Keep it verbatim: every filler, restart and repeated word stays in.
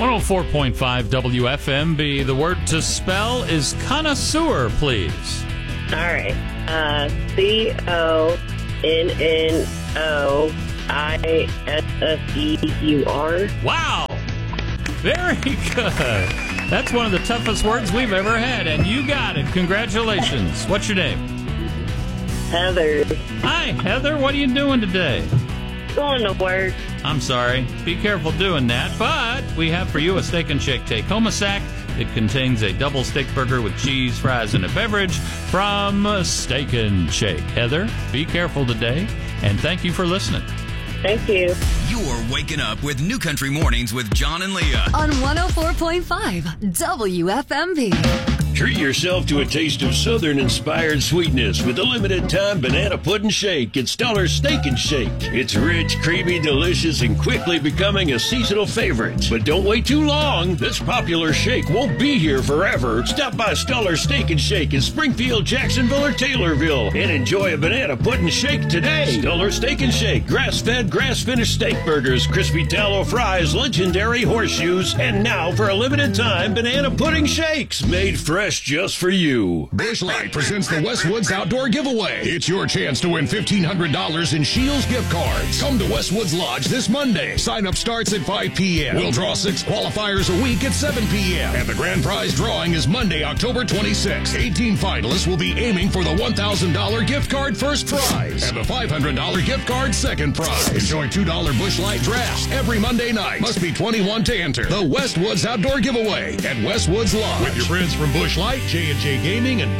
one oh four point five W F M B. The word to spell is connoisseur, please. All right. Uh, C O N N O I S S E U R. Wow. Very good. That's one of the toughest words we've ever had, and you got it. Congratulations. What's your name? Heather. Hi, Heather. What are you doing today? Going to work. I'm sorry. Be careful doing that. But we have for you a Steak and Shake Take-Home Sack. It contains a double steak burger with cheese, fries, and a beverage from Steak and Shake. Heather, be careful today, and thank you for listening. Thank you. You're waking up with New Country Mornings with John and Leah on one oh four point five W F M B. Treat yourself to a taste of Southern-inspired sweetness with a limited-time banana pudding shake at Stellar Steak and Shake. It's rich, creamy, delicious, and quickly becoming a seasonal favorite. But don't wait too long. This popular shake won't be here forever. Stop by Stellar Steak and Shake in Springfield, Jacksonville, or Taylorville and enjoy a banana pudding shake today. Stellar Steak and Shake, grass-fed, grass-finished steak burgers, crispy tallow fries, legendary horseshoes, and now for a limited time, banana pudding shakes made fresh just for you. Busch Light presents the Westwoods Outdoor Giveaway. It's your chance to win fifteen hundred dollars in Shields gift cards. Come to Westwoods Lodge this Monday. Sign up starts at five p.m. We'll draw six qualifiers a week at seven p.m. And the grand prize drawing is Monday, October twenty-sixth. eighteen finalists will be aiming for the one thousand dollars gift card first prize and the five hundred dollars gift card second prize. Enjoy two dollars Busch Light drafts every Monday night. Must be twenty-one to enter. The Westwoods Outdoor Giveaway at Westwoods Lodge. With your friends from Busch Light, J and J Gaming, and